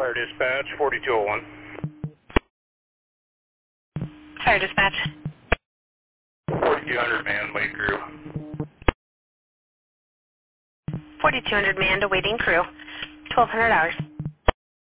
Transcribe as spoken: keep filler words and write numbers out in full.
Fire dispatch, forty-two oh one. Fire dispatch. forty-two hundred man, wait crew. forty-two hundred man awaiting crew. twelve hundred hours.